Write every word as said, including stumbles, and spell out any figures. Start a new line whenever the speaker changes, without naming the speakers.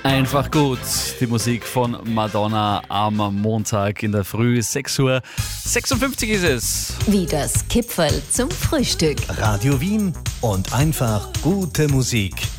Einfach gut. Die Musik von Madonna am Montag in der Früh. sechs Uhr sechsundfünfzig ist es.
Wie das Kipferl zum Frühstück.
Radio Wien und einfach gute Musik.